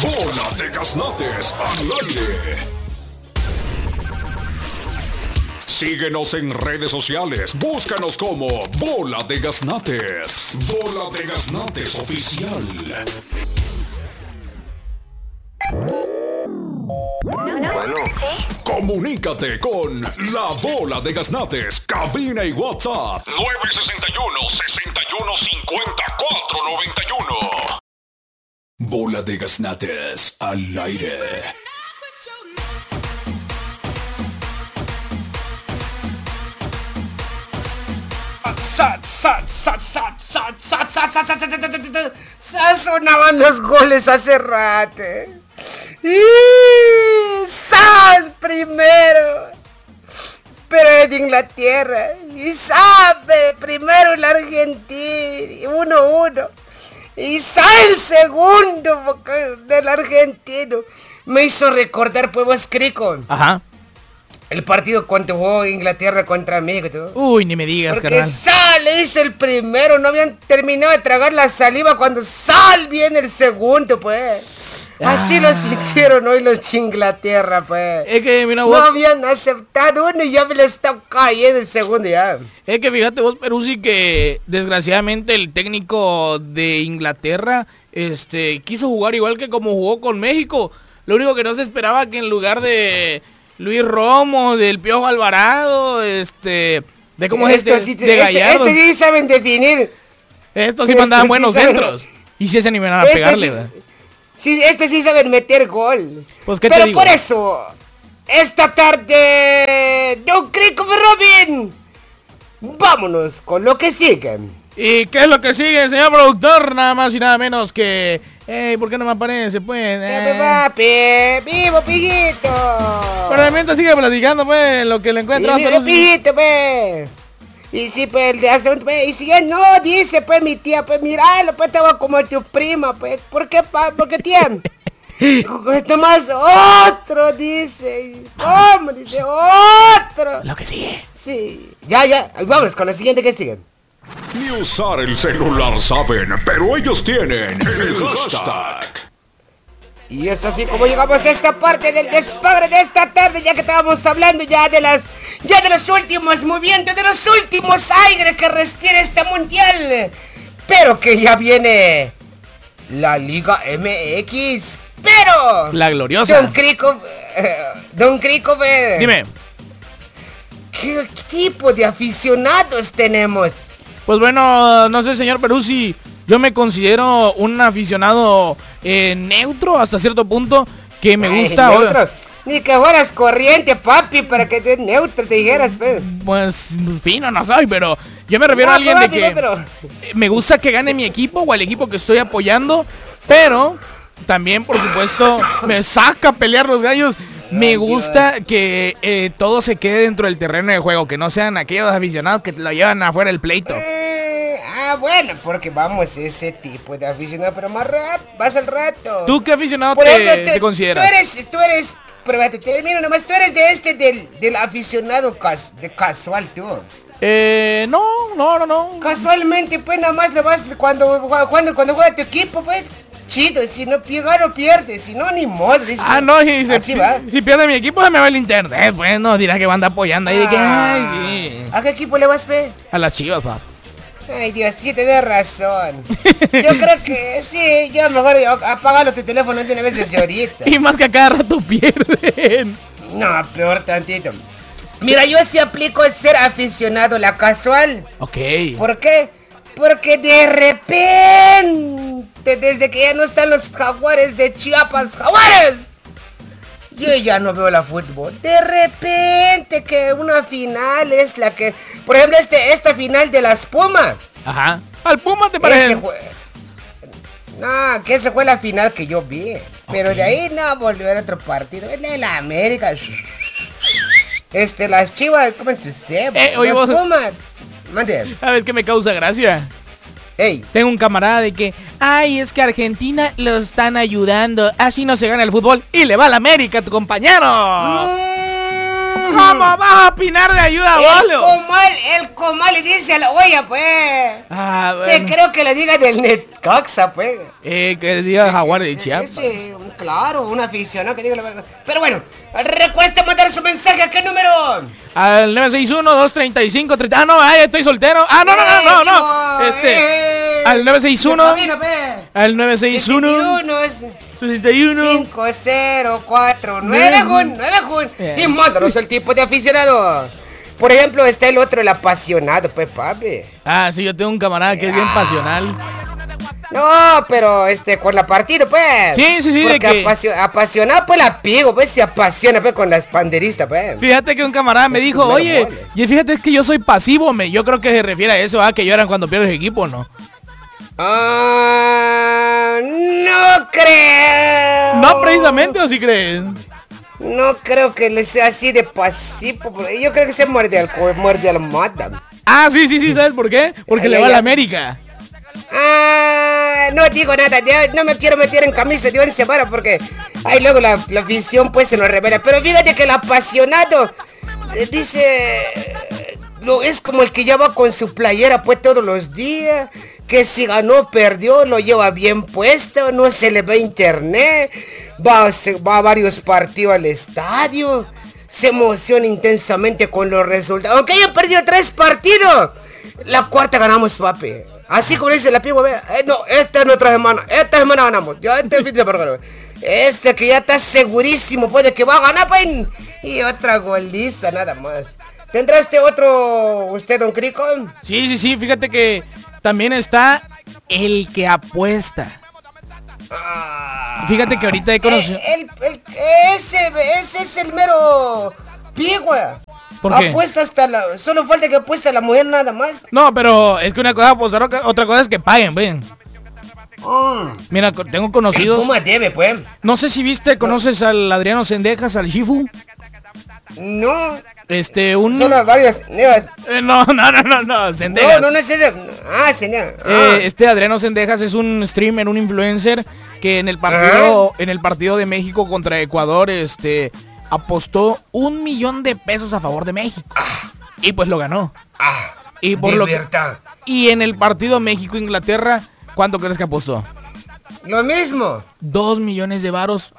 Bola de Gaznates al aire. Síguenos en redes sociales. Búscanos como Bola de Gaznates. Bola de Gaznates Oficial. Bueno. Comunícate con La Bola de Gaznates. Cabina y WhatsApp 961-6150-491. Bola de Gaznates al aire. Sonaban los goles hace rato. Sal primero, pero es de Inglaterra. Y sabe primero el Argentina, 1-1. Y sal segundo del argentino. Me hizo recordar, pues, Crico. Ajá. El partido cuando jugó Inglaterra contra México. Uy, ni me digas, porque carnal. Sal hizo el primero, no habían terminado de tragar la saliva cuando Sal viene el segundo, pues. Así lo sintieron hoy los de Inglaterra, pues. Es que, mira no vos. habían aceptado uno y ya me lo está cayendo el segundo ya. Es que fíjate vos, Peruzzi, que desgraciadamente el técnico de Inglaterra, quiso jugar igual que como jugó con México. Lo único que no se esperaba que en lugar de Luis Romo, del Piojo Alvarado, de cómo es de Gallardo. Sí saben definir. Estos sí mandaban buenos centros. Y si se animaron a pegarle, ¿verdad? Sí, sí saben meter gol. Pues, ¿qué pero te digo? Por eso, esta tarde, Don Crico Robin, vámonos con lo que siguen. ¿Y qué es lo que sigue, señor productor? Nada más y nada menos que... ¿por qué no me aparece, pues? Papi, vivo, pillito. Pero mientras sigue platicando, pues, lo que le encuentro. Vivo, pillito, pues. Y si, pues, y si él no dice, pues, mi tía, pues, míralo, pues, estaba como tu prima, pues. ¿Por qué, porque tía? Esto más otro, dice. ¿Cómo? Dice, otro. Lo que sigue. Sí. Ya, vamos con la siguiente que sigue. Ni usar el celular saben, pero ellos tienen el hashtag. Y es así como llegamos a esta parte del despadre de esta tarde, ya que estábamos hablando ya de los últimos movimientos, de los últimos aires que respira este mundial. Pero que ya viene la Liga MX. Pero la gloriosa. Don Crico, dime. ¿Qué tipo de aficionados tenemos? Pues bueno, no sé, señor Peruzzi. Yo me considero un aficionado neutro hasta cierto punto, que me gusta. Neutro. Ni que fueras corriente, papi, para que te neutro te dijeras, pues fino no soy, pero yo me refiero a alguien de que me gusta que gane mi equipo o el equipo que estoy apoyando, pero también, por supuesto, me saca a pelear los gallos. Me gusta que todo se quede dentro del terreno de juego, que no sean aquellos aficionados que lo llevan afuera del pleito. Bueno, porque vamos, ese tipo de aficionado, pero más rápido, vas al rato. ¿Tú qué aficionado te consideras? Tú eres, pero te termino nomás, tú eres del aficionado casual, tú. No. Casualmente, pues nada más le vas cuando juega tu equipo, pues. Chido, si no pierde, si no, ni modo. No, si pierde mi equipo se me va el internet, pues no dirás que va a andar apoyando ahí de que, sí. ¿A qué equipo le vas, pe? A las Chivas, pa. Ay, Dios, sí, tenés razón. Yo creo que sí, yo mejor apagalo tu teléfono de una vez desde ahorita. Y más que a cada rato pierden. No, peor tantito. Mira, yo sí aplico el ser aficionado, la casual. Ok. ¿Por qué? Porque de repente, desde que ya no están los Jaguares de Chiapas, ¡Jaguares! Yo ya no veo la fútbol. De repente que una final es la que... Por ejemplo, esta final de las Pumas. Ajá. ¿Al Puma te parece? No, que esa fue la final que yo vi. Pero de ahí no volvió a otro partido. Es la América. Las Chivas, ¿cómo se dice? Oye, los Pumas. Mande. ¿Sabes qué me causa gracia? Ey. Tengo un camarada de que, es que Argentina lo están ayudando, así no se gana el fútbol y le va a la América, tu compañero. ¿Cómo vas a opinar de ayuda, boludo? El comal le dice a la olla, pues. Bueno. Creo que le diga del Netcaxa, pues. Que diga Jaguar de Chiapas. Sí, claro, un aficionado que diga la verdad. Pero bueno, recuesta mandar su mensaje. ¿A qué número? Al 961-235-30. Ah, no, estoy soltero. Ah, no. Al 961. Al 961. 61 5049 y mándanos el tipo de aficionado. Por ejemplo, está el otro, el apasionado, pues, papi. Ah, sí, yo tengo un camarada que es bien pasional. No, pero con la partida, pues. Sí, porque de que apasionado, pues la pigo, pues se apasiona, pues, con las banderistas, pues. Fíjate que un camarada me dijo, oye, y fíjate que yo soy pasivo, yo creo que se refiere a eso, que lloran cuando pierdes equipo, ¿no? No creo. No precisamente, ¿o sí crees? No creo que le sea así de pasivo. Yo creo que se muerde al mata. Ah, sí, ¿sabes por qué? Porque le va a la América. No digo nada, no me quiero meter en camisa de 11 varas porque ahí luego la afición pues se nos revela. Pero fíjate que el apasionado dice, es como el que ya va con su playera pues todos los días, que si ganó perdió, lo lleva bien puesto, no se le ve internet, va a varios partidos al estadio, se emociona intensamente con los resultados. Aunque haya perdido 3 partidos, la cuarta ganamos, papi. Así como dice la piba, no, esta es nuestra semana, esta semana ganamos, ya fin de semana. Que ya está segurísimo, pues, de que va a ganar, pues, y otra goliza, nada más. ¿Tendrá otro, usted, don Crico? Sí, fíjate que también está el que apuesta. Fíjate que ahorita he conocido... Ese es el mero pigua. ¿Por qué? Apuesta solo falta que apueste a la mujer nada más. No, pero es que una cosa es apostar, otra cosa es que paguen, ven. Mira, tengo conocidos... ¿Cómo debe, pues? No sé si conoces al Adriano Sendejas, al Shifu. No. Solo varias. No, Sendejas. No es ese. Sendejas. Adriano Sendejas es un streamer, un influencer que en el partido de México contra Ecuador, apostó $1 millón de pesos a favor de México. Y pues lo ganó. Y por y en el partido México-Inglaterra, ¿cuánto crees que apostó? Lo mismo. 2 millones de varos.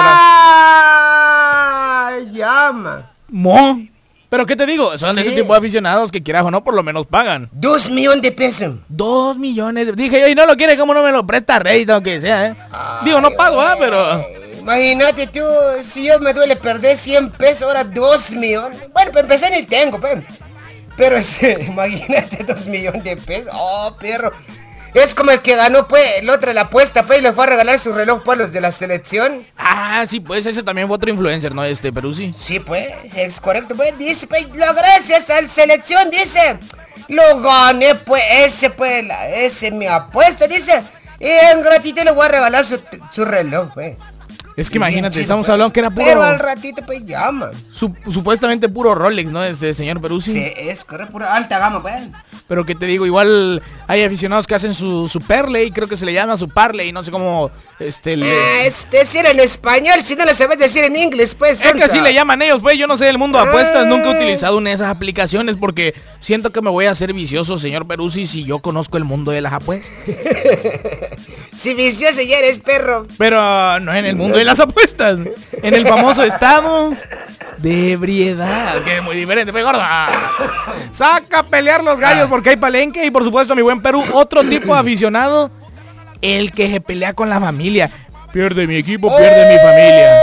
Llama. Pero ¿qué te digo? Son ese tipo de aficionados que quieras o no, por lo menos pagan. 2 millones de pesos. 2 millones. Dije yo, y no lo quiere, ¿cómo no me lo presta Rey, aunque sea, Digo, no pago, pero... Imagínate tú, si yo me duele perder 100 pesos, ahora 2 millones. Bueno, para empezar ni tengo, pues. Pero imagínate 2 millones de pesos. Oh, perro. Es como el que ganó, pues, el otro la apuesta, pues, y le fue a regalar su reloj para los de la selección. Sí, pues, ese también fue otro influencer, ¿no? Peruzzi. Sí, pues, es correcto, pues, dice, pues, gracias a la selección, dice, lo gané, pues, ese mi apuesta, dice, y en gratitud le voy a regalar su reloj, pues. Es que imagínate, estamos hablando que era puro... Pero al ratito, pues, llama. Supuestamente puro Rolex, ¿no? Señor Peruzzi. Sí, es correcto, pura alta gama, pues. Pero que te digo, igual hay aficionados que hacen su Perley, creo que se le llama su Parley, no sé cómo... decir en español, si no lo sabes decir en inglés, pues... Es que así le llaman ellos, pues, yo no sé del mundo de apuestas, nunca he utilizado una de esas aplicaciones porque siento que me voy a hacer vicioso, señor Peruzzi, si yo conozco el mundo de las apuestas. Si vicioso ya eres, perro. Pero no en el mundo de las apuestas, en el famoso estado de ebriedad, que es muy diferente, pues, gorda. Saca a pelear los gallos porque hay palenque y por supuesto, mi buen Perú, otro tipo de aficionado, el que se pelea con la familia. Pierde mi equipo, pierde mi familia.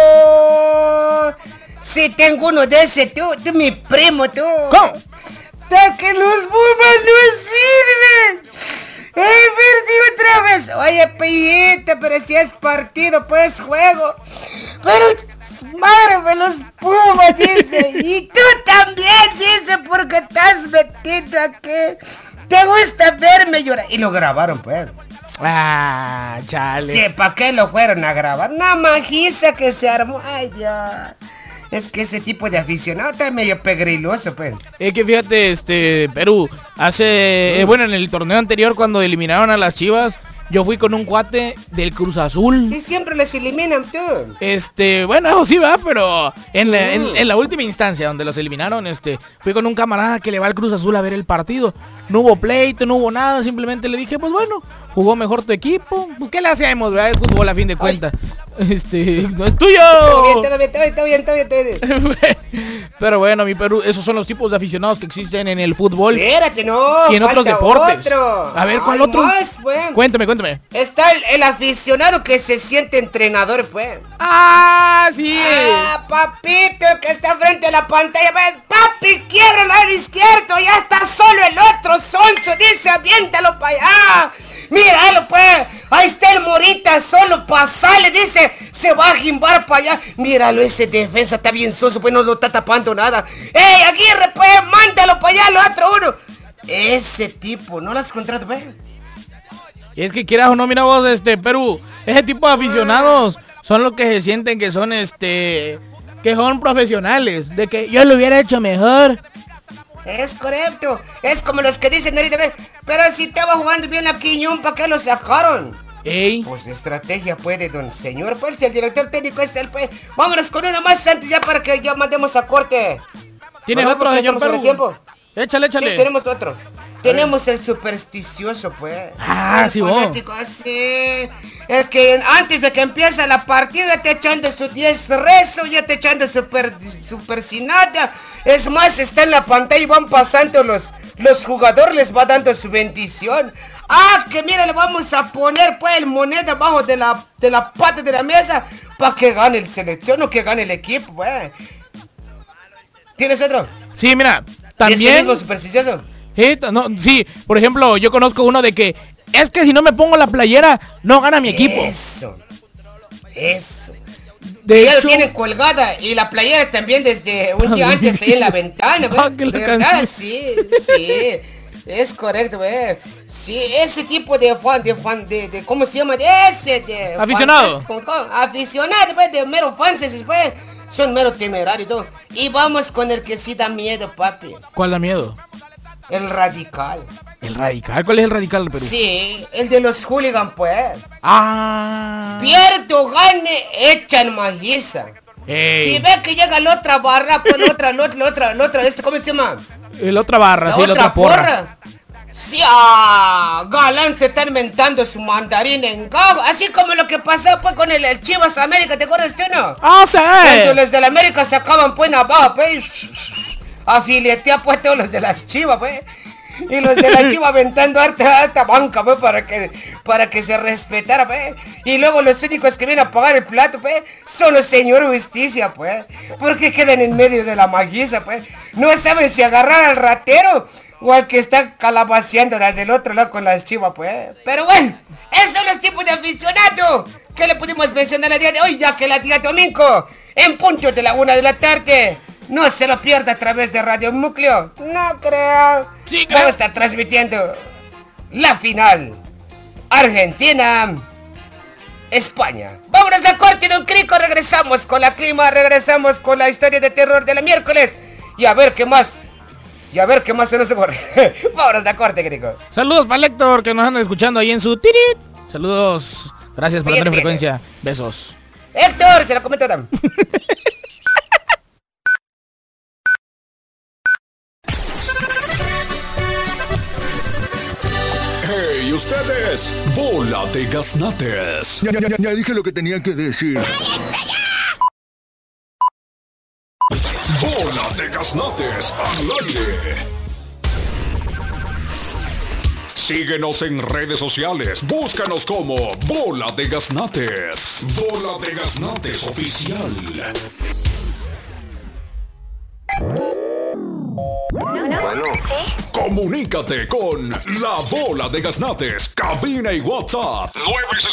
Sí, tengo uno de ese, tú mi primo, tú. ¿Cómo? Que los Pumas no sirven. Perdí otra vez. Oye, pellita, pero si es partido, pues juego. Pero, madre, los Pumas, dice. Y tú también, dice, porque estás metido aquí. Te gusta verme llorar. Y lo grabaron, pues. Chale. Sí, ¿para qué lo fueron a grabar? Una magiza que se armó. Ay, ya. Es que ese tipo de aficionado está medio pegriloso, pues. Es que fíjate, Perú, bueno, en el torneo anterior cuando eliminaron a las Chivas, yo fui con un cuate del Cruz Azul. Sí, siempre les eliminan, tú. Bueno, eso sí va, pero en la última instancia donde los eliminaron, fui con un camarada que le va al Cruz Azul a ver el partido. No hubo pleito, no hubo nada, simplemente le dije, pues bueno, jugó mejor tu equipo. Pues ¿qué le hacemos, verdad? Es fútbol a fin de cuentas. No es tuyo. Todo bien. Pero bueno, mi Perú, esos son los tipos de aficionados que existen en el fútbol. Espérate, no. Y en otros deportes. Otro. A ver, ¿cuál otro? Más, pues. Cuéntame. Está el aficionado que se siente entrenador, pues. Ah, sí. Papito, el que está frente a la pantalla. Papi, quiebra el lado izquierdo. Ya está solo el otro sonso. Dice, aviéntalo para allá. Míralo, pues. Ahí está el Morita, solo pasale. Dice, se va a jimbar para allá. Míralo, ese defensa está bien soso, pues no lo está tapando nada. ¡Ey, Aguirre, pues! ¡Mándalo para allá, lo otro uno! Ese tipo, ¿no lo has encontrado, pues? Y es que quieras o no, mira vos, Perú, ese tipo de aficionados son los que se sienten que son, que son profesionales, de que yo lo hubiera hecho mejor. Es correcto, es como los que dicen ahorita, pero si estaba jugando bien la Quiñón, ¿para qué lo sacaron? Ey. Pues estrategia puede, don señor, pues si el director técnico es él, pues. Vámonos con una más antes ya para que ya mandemos a corte. ¿Tienes otro, señor Perú? Tiempo? Échale. Sí, tenemos otro. Tenemos el supersticioso, pues. Sí, vos. Sí. El que antes de que empiece la partida ya te echando su 10 rezo, ya te echando super sin nada. Es más, está en la pantalla y van pasando los jugadores, les va dando su bendición. Que mira, le vamos a poner pues el moneda abajo de la pata de la mesa para que gane el selección o que gane el equipo, pues. ¿Tienes otro? Sí, mira, también. ¿Es el mismo supersticioso? Sí, por ejemplo, yo conozco uno de que es que si no me pongo la playera, no gana mi equipo. Eso. De ya hecho, lo tienen colgada y la playera también desde un día antes ahí en la ventana, ¿verdad? Sí. Es correcto, sí, ese tipo de fan, de ¿cómo se llama? De aficionado. Aficionado, pues, de mero fans, pues, son mero temerarios y todo. Y vamos con el que sí da miedo, papi. ¿Cuál da miedo? El radical. ¿El radical? ¿Cuál es el radical del Perú? Sí, el de los hooligans, pues. Pierdo, gane, echan magiza. Si ve que llega la otra barra, pues la otra, ¿cómo se llama? La otra barra, la otra porra. Sí, Galán se está inventando su mandarín en Gabo. Así como lo que pasó pues con el Chivas América, ¿te acuerdas tú, no? Sí. Cuando los de la América sacaban pues abajo, pues. Afiletea pues todos los de las Chivas, pues. Y los de la Chivas aventando harta banca, pues, para que se respetara, pues. Y luego los únicos que vienen a pagar el plato, pues, son los señor Justicia, pues. Porque quedan en medio de la magiza, pues. No saben si agarrar al ratero o al que está calabaceando al del otro lado con las Chivas, pues. Pero bueno, esos son los tipos de aficionados que le pudimos mencionar el día de hoy, ya que la día domingo, en punto de la 1 de la tarde. No se lo pierda a través de Radio Núcleo. No creo. Sí, creo. Vamos a estar transmitiendo la final. Argentina, España. Vámonos de corte, don Crico. Regresamos con la clima. Regresamos con la historia de terror de la miércoles. Y a ver qué más. se nos ocurre. Vámonos de corte, Crico. Saludos para Héctor, que nos anda escuchando ahí en su tirit. Saludos. Gracias por la frecuencia. Besos. Héctor, se lo comento también. ¡Hey, ustedes! ¡Bola de gaznates! Ya dije lo que tenía que decir. ¡Bola de gaznates al aire! Síguenos en redes sociales. Búscanos como Bola de Gaznates. Bola de Gaznates Oficial. Bueno. Comunícate con La Bola de Gaznates. Cabina y WhatsApp.